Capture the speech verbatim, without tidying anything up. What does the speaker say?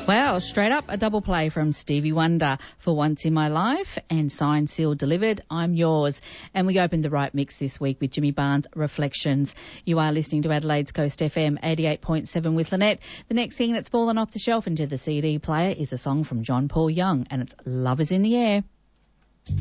Well, straight up a double play from Stevie Wonder for Once in My Life and Signed, Sealed, Delivered, I'm Yours. And we opened the right mix this week with Jimmy Barnes' Reflections. You are listening to Adelaide's Coast F M eighty-eight point seven with Lynette. The next thing that's fallen off the shelf into the C D player is a song from John Paul Young, and it's Love Is in the Air.